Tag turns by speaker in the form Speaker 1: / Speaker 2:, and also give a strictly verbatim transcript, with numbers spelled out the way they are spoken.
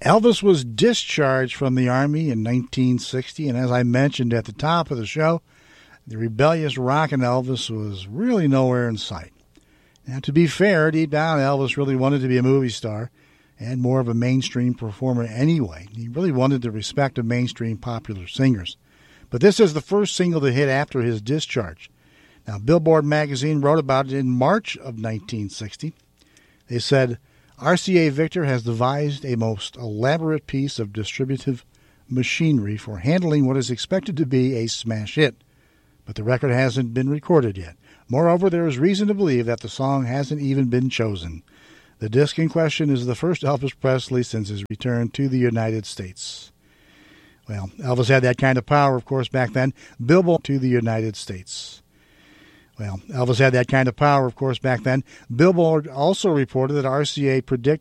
Speaker 1: Elvis was discharged from the Army in nineteen sixty, and as I mentioned at the top of the show, the rebellious rockin' Elvis was really nowhere in sight. Now, to be fair, deep down, Elvis really wanted to be a movie star and more of a mainstream performer anyway. He really wanted the respect of mainstream popular singers. But this is the first single to hit after his discharge. Now, Billboard magazine wrote about it in March of nineteen sixty. They said, R C A Victor has devised a most elaborate piece of distributive machinery for handling what is expected to be a smash hit, but the record hasn't been recorded yet. Moreover, there is reason to believe that the song hasn't even been chosen. The disc in question is the first Elvis Presley since his return to the United States. Well, Elvis had that kind of power, of course, back then. Billboard to the United States. Well, Elvis had that kind of power, of course, back then. Billboard also reported that R C A predict